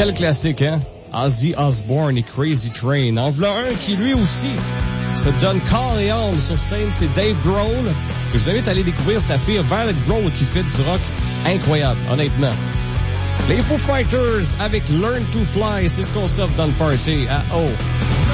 Quel classique, hein? Ozzy Osbourne et Crazy Train. En voilà un qui, lui aussi, se donne corps et âme sur scène, c'est Dave Grohl. Je vous invite à aller découvrir sa fille Violet Grohl qui fait du rock incroyable, honnêtement. Les Foo Fighters avec Learn to Fly, c'est ce qu'on s'offre dans le party à O.